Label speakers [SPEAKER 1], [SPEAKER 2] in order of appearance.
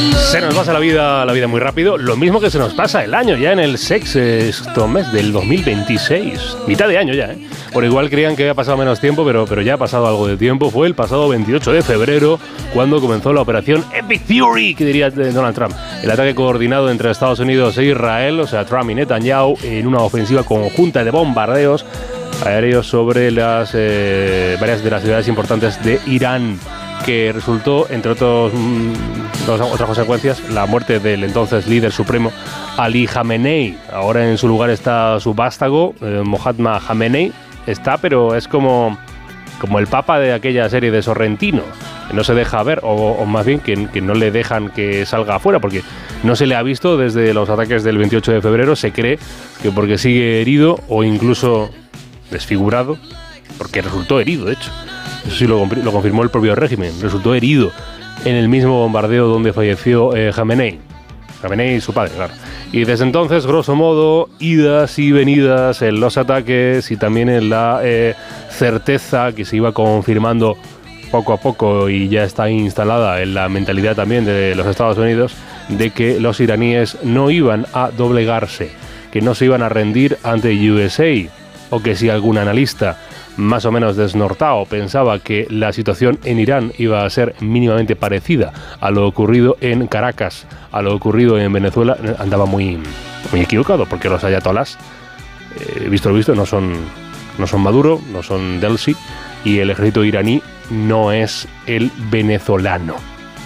[SPEAKER 1] Se nos pasa la vida muy rápido, lo mismo que se nos pasa el año, ya en el sexto mes del 2026, mitad de año ya, ¿eh? Por igual creían que había pasado menos tiempo, pero ya ha pasado algo de tiempo. Fue el pasado 28 de febrero cuando comenzó la operación Epic Fury, que diría Donald Trump, el ataque coordinado entre Estados Unidos e Israel, o sea, Trump y Netanyahu, en una ofensiva conjunta de bombardeos aéreos sobre varias de las ciudades importantes de Irán, que resultó, entre otras consecuencias, la muerte del entonces líder supremo Ali Khamenei. Ahora en su lugar está su vástago, Mohammad Khamenei. Está, pero es como el papa de aquella serie de Sorrentino, que no se deja ver, o más bien que no le dejan que salga afuera, porque no se le ha visto desde los ataques del 28 de febrero. Se cree que porque sigue herido o incluso desfigurado, porque resultó herido, de hecho. Eso sí lo confirmó el propio régimen. Resultó herido en el mismo bombardeo donde falleció Khamenei y su padre, claro. Y desde entonces, grosso modo, idas y venidas en los ataques y también en la certeza que se iba confirmando poco a poco y ya está instalada en la mentalidad también de los Estados Unidos, de que los iraníes no iban a doblegarse, que no se iban a rendir ante USA, o que si algún analista más o menos desnortado pensaba que la situación en Irán iba a ser mínimamente parecida a lo ocurrido en Caracas, a lo ocurrido en Venezuela, andaba muy equivocado, porque los ayatolás, visto lo visto, no son Maduro, no son Delsi, y el ejército iraní no es el venezolano.